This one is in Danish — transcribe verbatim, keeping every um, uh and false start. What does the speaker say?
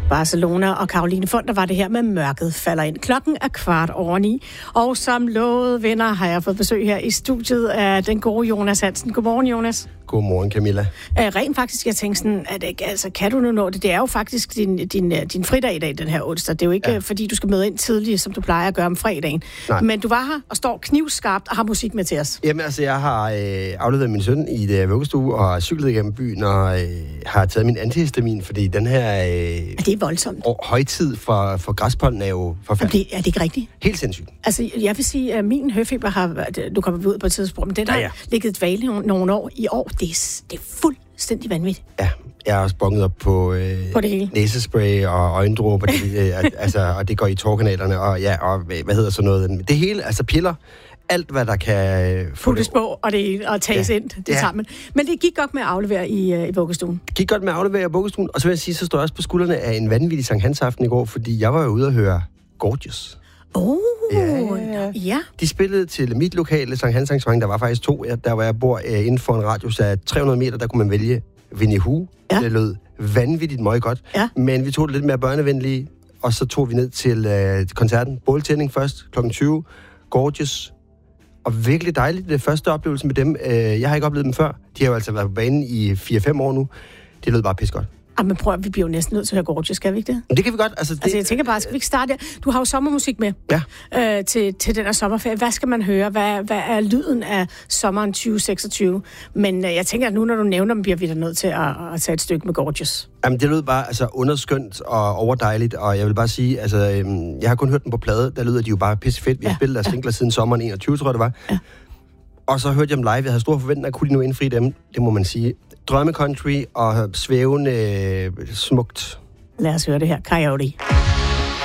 Barcelona og Caroline Font, der var det her med Mørket falder ind. Klokken er kvart over ni, og som lovet venner har jeg fået besøg her i studiet af den gode Jonas Hansen. Godmorgen, Jonas. Godmorgen, Camilla. Æ, rent faktisk, jeg tænkte sådan, at altså, kan du nu nå det? Det er jo faktisk din, din, din fridag i dag, den her onsdag. Det er jo ikke, ja. fordi du skal møde ind tidligt, som du plejer at gøre om fredagen. Nej. Men du var her og står knivskarpt og har musik med til os. Jamen altså, jeg har øh, afleveret min søn i det vuggestue og cyklet igennem byen og øh, har taget min antihistamin, fordi den her øh, er det voldsomt? Og højtid for, for græspollen er jo forfærdelig. Det, er det ikke rigtigt? Helt sindssygt. Altså, jeg vil sige, at min høfeber har, du kommer ud på et tidspunkt, men den har ja, ja. ligget dvale nogle, nogle år. I år, det er, det er fuldstændig vanvittigt. Ja, jeg har også bonget op på, øh, på det hele. Næsespray og øjendråber, det, øh, altså, og det går i tårkanalerne, og ja, og hvad hedder så noget? Det hele, altså piller, alt hvad der kan puttes på, og det og tages ja. ind det ja. sammen. Men det gik godt med at aflevere i, i vuggestuen. Det gik godt med at aflevere i vuggestuen, og så vil jeg sige, så står jeg også på skuldrene af en vanvittig Sankt Hans aften i går, fordi jeg var jo ude og høre Gorgeous. Åh, oh, ja, ja, ja. De spillede til mit lokale Sankt Hans arrangement. Der var faktisk to, der hvor jeg bor uh, inden for en radius af tre hundrede meter, der kunne man vælge Winnie Hu. Ja. Det lød vanvittigt meget godt. Ja. Men vi tog det lidt mere børnevenlige, og så tog vi ned til uh, koncerten. Båltænding først, klokken tyve. Gorgeous. Og virkelig dejligt. Det er første oplevelse med dem. Uh, jeg har ikke oplevet dem før. De har jo altså været på banen i fire fem år nu. Det lød bare pis godt. Ah, men prøv at vi bliver jo næsten nødt til at høre Gorgeous, skal vi ikke det? Men det kan vi godt. Altså, det... altså jeg tænker bare, skal vi ikke starte der? Du har jo sommermusik med ja. øh, til, til den her sommerferie. Hvad skal man høre? Hvad, hvad er lyden af sommeren tyve seksogtyve? Men øh, jeg tænker, at nu når du nævner dem, bliver vi da nødt til at, at tage et stykke med Gorgeous. Jamen det lød bare altså, underskønt og overdejligt, og jeg vil bare sige, altså øhm, jeg har kun hørt den på plade, der lyder de jo bare pissefedt. Vi har ja. spillet deres singler ja. siden sommeren enogtyve, tror jeg det var. Ja. Og så hørte jeg dem live. Jeg havde store forventninger, kunne de nu indfri dem? Det må man sige. Drømme country og svævende øh, smukt. Lad os høre det her. Coyote.